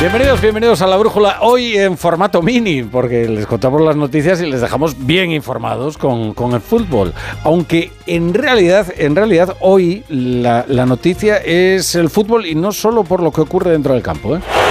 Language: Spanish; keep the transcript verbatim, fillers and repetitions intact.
Bienvenidos, bienvenidos a La Brújula, hoy en formato mini, porque les contamos las noticias y les dejamos bien informados con, con el fútbol. Aunque en realidad, en realidad hoy la, la noticia es el fútbol y no solo por lo que ocurre dentro del campo, ¿eh?